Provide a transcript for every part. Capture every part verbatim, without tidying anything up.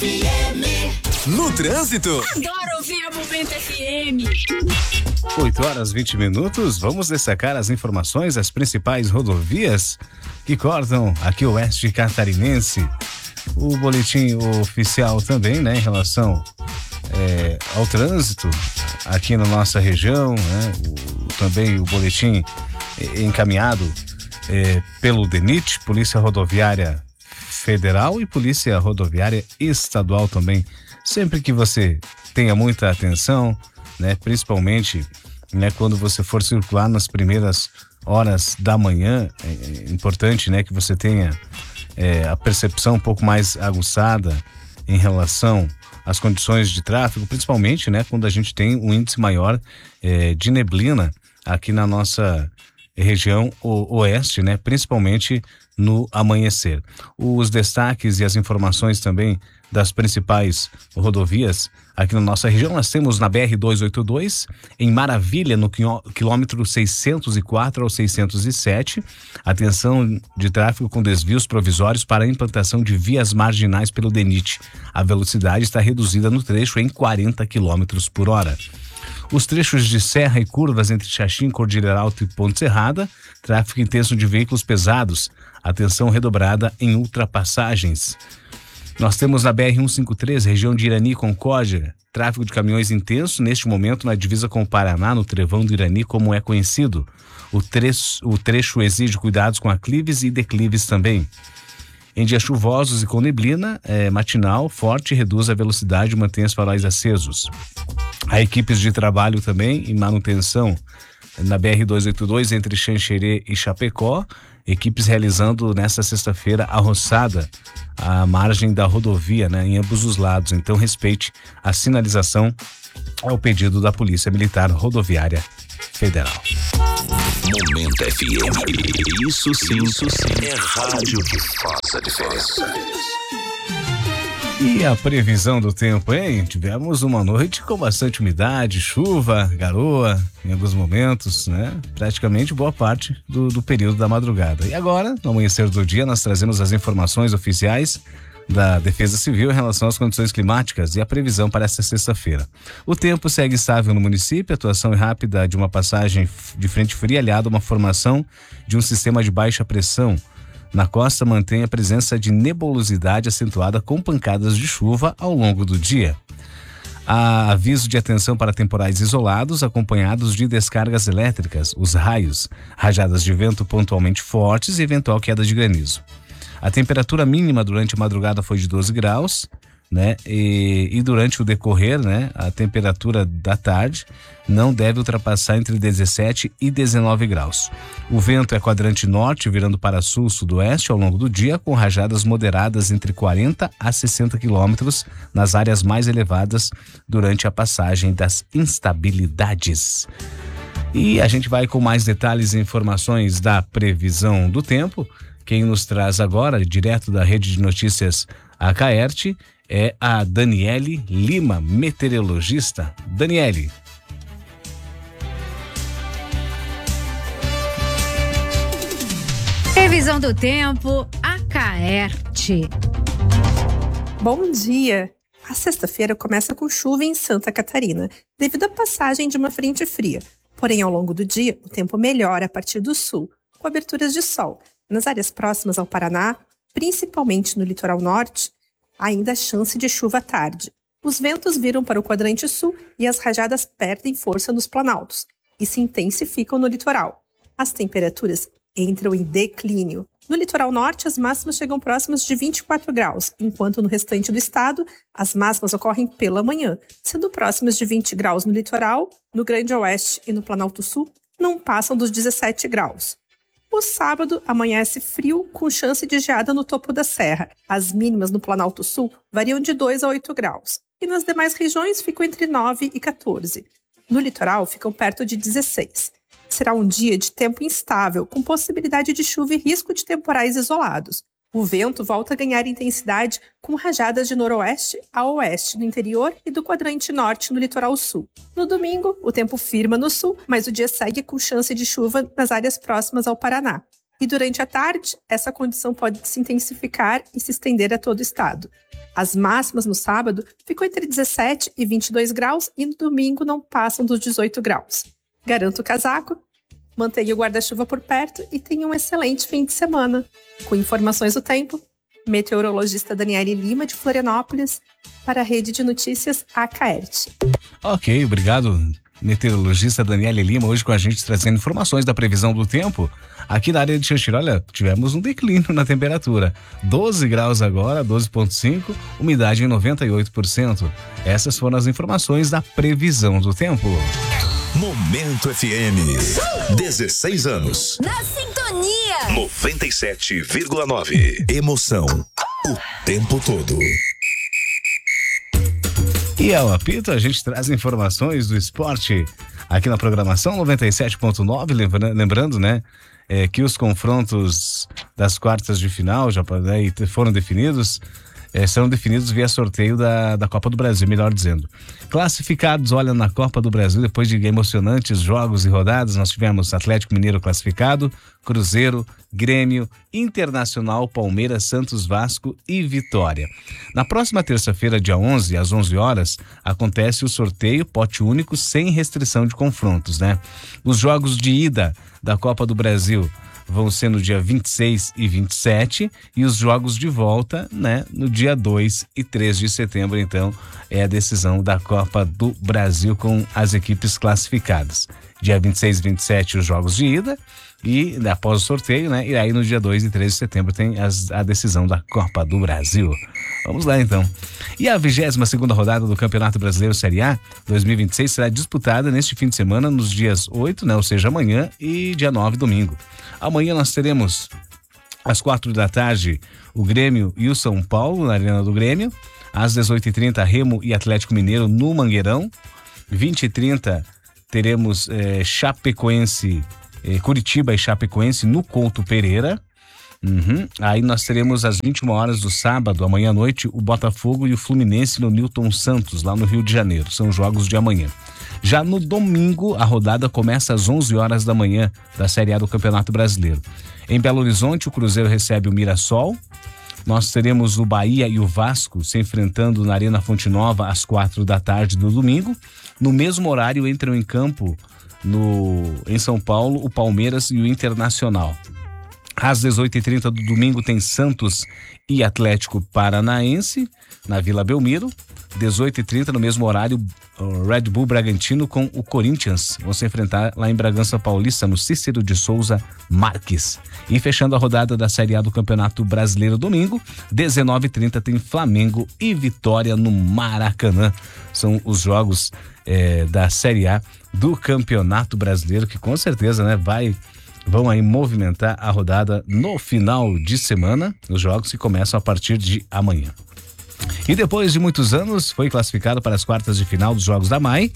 F M. No trânsito. Adoro ouvir a Momento F M. oito horas e vinte minutos. Vamos destacar as informações das principais rodovias que cortam aqui o oeste catarinense. O boletim oficial também, né, em relação é, ao trânsito aqui na nossa região, né, o, também o boletim é, encaminhado é, pelo DENIT, Polícia Rodoviária Federal e Polícia Rodoviária Estadual também. Sempre que você tenha muita atenção, né, principalmente, né, quando você for circular nas primeiras horas da manhã, é, é importante, né, que você tenha é, a percepção um pouco mais aguçada em relação às condições de tráfego, principalmente, né, quando a gente tem um índice maior é, de neblina aqui na nossa região o, oeste, né, principalmente no amanhecer. Os destaques e as informações também das principais rodovias aqui na nossa região, nós temos na B R duzentos e oitenta e dois, em Maravilha, no quilômetro seiscentos e quatro ao seiscentos e sete, atenção de tráfego com desvios provisórios para a implantação de vias marginais pelo DENIT. A velocidade está reduzida no trecho em quarenta quilômetros por hora. Os trechos de serra e curvas entre Xaxim, Cordilheira Alta e Ponte Serrada, tráfego intenso de veículos pesados, atenção redobrada em ultrapassagens. Nós temos na B R cento e cinquenta e três, região de Irani, Concórdia, tráfego de caminhões intenso neste momento na divisa com o Paraná, no Trevão do Irani, como é conhecido. O trecho, o trecho exige cuidados com aclives e declives também. Em dias chuvosos e com neblina, é, matinal, forte, reduz a velocidade e mantém os faróis acesos. Há equipes de trabalho também em manutenção na B R duzentos e oitenta e dois entre Xanxerê e Chapecó, equipes realizando nesta sexta-feira a roçada à margem da rodovia, né, em ambos os lados. Então respeite a sinalização ao pedido da Polícia Militar Rodoviária Federal. Momento F M. Isso sim, isso sim é rádio que faz a diferença. E a previsão do tempo, hein? Tivemos uma noite com bastante umidade, chuva, garoa em alguns momentos, né? Praticamente boa parte do, do período da madrugada. E agora, no amanhecer do dia, nós trazemos as informações oficiais da Defesa Civil em relação às condições climáticas e a previsão para esta sexta-feira. O tempo segue estável no município, atuação rápida de uma passagem de frente fria aliada a uma formação de um sistema de baixa pressão. Na costa mantém a presença de nebulosidade acentuada com pancadas de chuva ao longo do dia. Há aviso de atenção para temporais isolados acompanhados de descargas elétricas, os raios, rajadas de vento pontualmente fortes e eventual queda de granizo. A temperatura mínima durante a madrugada foi de doze graus, né? E, e durante o decorrer, né, a temperatura da tarde não deve ultrapassar entre dezessete e dezenove graus. O vento é quadrante norte, virando para sul, sudoeste ao longo do dia, com rajadas moderadas entre quarenta a sessenta quilômetros nas áreas mais elevadas durante a passagem das instabilidades. E a gente vai com mais detalhes e informações da previsão do tempo. Quem nos traz agora, direto da rede de notícias Acaerte, é a Daniele Lima, meteorologista. Daniele. Previsão do tempo, Acaerte. Bom dia! A sexta-feira começa com chuva em Santa Catarina, devido à passagem de uma frente fria. Porém, ao longo do dia, o tempo melhora a partir do sul, com aberturas de sol. Nas áreas próximas ao Paraná, principalmente no litoral norte, ainda há chance de chuva à tarde. Os ventos viram para o quadrante sul e as rajadas perdem força nos planaltos e se intensificam no litoral. As temperaturas entram em declínio. No litoral norte, as máximas chegam próximas de vinte e quatro graus, enquanto no restante do estado, as máximas ocorrem pela manhã, sendo próximas de vinte graus no litoral, no Grande Oeste e no Planalto Sul, não passam dos dezessete graus. O sábado amanhece frio, com chance de geada no topo da serra. As mínimas no Planalto Sul variam de dois a oito graus. E nas demais regiões ficam entre nove e quatorze. No litoral ficam perto de dezesseis. Será um dia de tempo instável, com possibilidade de chuva e risco de temporais isolados. O vento volta a ganhar intensidade com rajadas de noroeste a oeste no interior e do quadrante norte no litoral sul. No domingo, o tempo firma no sul, mas o dia segue com chance de chuva nas áreas próximas ao Paraná. E durante a tarde, essa condição pode se intensificar e se estender a todo o estado. As máximas no sábado ficam entre dezessete e vinte e dois graus e no domingo não passam dos dezoito graus. Garanto o casaco, mantenha o guarda-chuva por perto e tenha um excelente fim de semana. Com informações do tempo, meteorologista Daniele Lima, de Florianópolis, para a Rede de Notícias Acaerte. Ok, obrigado, meteorologista Daniele Lima, hoje com a gente trazendo informações da previsão do tempo. Aqui na área de Xanxerê, olha, tivemos um declínio na temperatura. doze graus agora, doze vírgula cinco, umidade em noventa e oito por cento. Essas foram as informações da previsão do tempo. Momento F M. dezesseis anos. Na sintonia. noventa e sete vírgula nove. Emoção. O tempo todo. E ao apito a gente traz informações do esporte aqui na programação noventa e sete ponto nove, lembrando, né, é, que os confrontos das quartas de final já né, foram definidos. É, serão definidos via sorteio da, da Copa do Brasil, melhor dizendo. Classificados, olha, na Copa do Brasil, depois de emocionantes jogos e rodadas, nós tivemos Atlético Mineiro classificado, Cruzeiro, Grêmio, Internacional, Palmeiras, Santos, Vasco e Vitória. Na próxima terça-feira, dia onze, às onze horas, acontece o sorteio pote único sem restrição de confrontos, né? Os jogos de ida da Copa do Brasil vão ser no dia vinte e seis e vinte e sete e os jogos de volta, né, no dia dois e três de setembro, então, é a decisão da Copa do Brasil com as equipes classificadas. Dia vinte e seis e vinte e sete os jogos de ida e após o sorteio, né, e aí no dia dois e três de setembro tem as, a decisão da Copa do Brasil. Vamos lá então. E a vigésima segunda rodada do Campeonato Brasileiro Série A dois mil e vinte e seis será disputada neste fim de semana nos dias oito, né, ou seja, amanhã e dia nove, domingo. Amanhã nós teremos às quatro da tarde o Grêmio e o São Paulo na Arena do Grêmio. Às dezoito e trinta, Remo e Atlético Mineiro no Mangueirão. vinte e trinta teremos eh, Chapecoense, eh, Curitiba e Chapecoense no Couto Pereira. Uhum. Aí nós teremos às vinte e uma horas do sábado, amanhã à noite, o Botafogo e o Fluminense no Newton Santos, lá no Rio de Janeiro. São jogos de amanhã. Já no domingo, a rodada começa às onze horas da manhã da Série A do Campeonato Brasileiro. Em Belo Horizonte, o Cruzeiro recebe o Mirassol. Nós teremos o Bahia e o Vasco se enfrentando na Arena Fonte Nova às quatro da tarde do domingo. No mesmo horário entram em campo no, em São Paulo o Palmeiras e o Internacional. Às dezoito e trinta do domingo tem Santos e Atlético Paranaense na Vila Belmiro. dezoito e trinta no mesmo horário, o Red Bull Bragantino com o Corinthians vão se enfrentar lá em Bragança Paulista, no Cícero de Souza Marques. E fechando a rodada da Série A do Campeonato Brasileiro domingo, dezenove e trinta tem Flamengo e Vitória no Maracanã. São os jogos eh, da Série A do Campeonato Brasileiro que com certeza, né, vai... vão aí movimentar a rodada no final de semana, os jogos que começam a partir de amanhã. E depois de muitos anos, foi classificado para as quartas de final dos Jogos da M A I.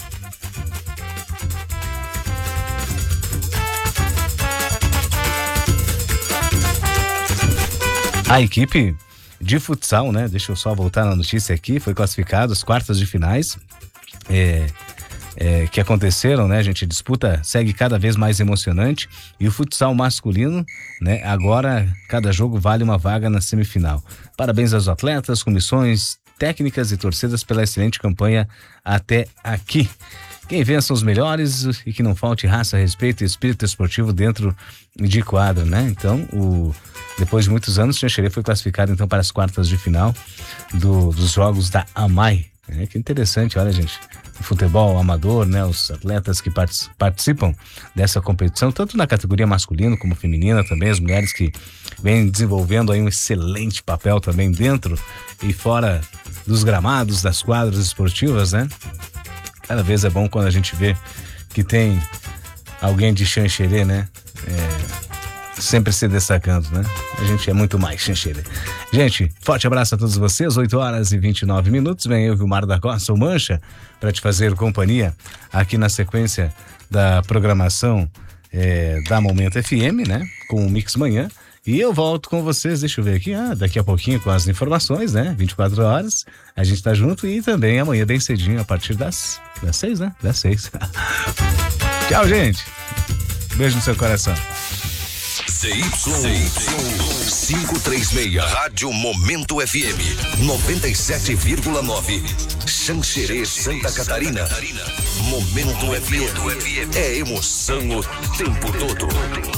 A equipe de futsal, né? Deixa eu só voltar na notícia aqui, foi classificado às quartas de finais. É... É, que aconteceram, né? A gente disputa, segue cada vez mais emocionante e o futsal masculino, né? Agora cada jogo vale uma vaga na semifinal. Parabéns aos atletas, comissões técnicas e torcidas pela excelente campanha até aqui. Quem vença os melhores e que não falte raça, respeito e espírito esportivo dentro de quadra, né? Então, o, depois de muitos anos, o Xanxerê foi classificado então para as quartas de final do, dos jogos da A M A I. É, que interessante, olha, gente, o futebol amador, né, os atletas que partic- participam dessa competição, tanto na categoria masculina como feminina também, as mulheres que vêm desenvolvendo aí um excelente papel também dentro e fora dos gramados, das quadras esportivas, né? Cada vez é bom quando a gente vê que tem alguém de Xanxerê, né? É... sempre se destacando, né? A gente é muito mais Xanxerê. Gente, forte abraço a todos vocês, oito horas e vinte e nove minutos, vem eu, Vilmar da Costa, o Mancha, para te fazer companhia aqui na sequência da programação é, da Momento F M, né? Com o Mix Manhã, e eu volto com vocês, deixa eu ver aqui, ah, daqui a pouquinho com as informações, né? vinte e quatro horas, a gente tá junto e também amanhã bem cedinho, a partir das, das seis, né? Das seis. Tchau, gente. Beijo no seu coração. C Y quinhentos e trinta e seis, Rádio Momento F M noventa e sete vírgula nove, Xanxerê, Santa Catarina. Momento F M é emoção o tempo todo.